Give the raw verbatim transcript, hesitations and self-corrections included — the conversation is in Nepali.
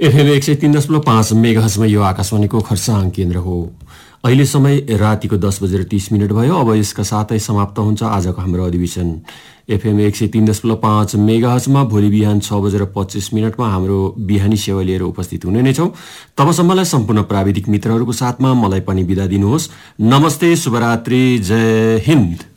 एफएम एक सय तीन दशमलव पाँच मेगाहर्जमा यो आकाशवाणीको खरसाङ केन्द्र हो। अहिले समय रातिको दस बजेर तीस मिनट भयो। अब यसका साथै समाप्त हुन्छ आजको हाम्रो अधिवेशन। एफएम एक सय तीन दशमलव पाँच मेगाहर्जमा भोलि बिहान छ बजेर पच्चिस मिनटमा हाम्रो बिहानी सेवा लिएर उपस्थित हुने नै छौँ। तबसम्मलाई सम्पूर्ण प्राविधिक मित्रहरूको साथमा मलाई पनि बिदा दिनुहोस्। नमस्ते, शुभरात्रि, जय हिन्द।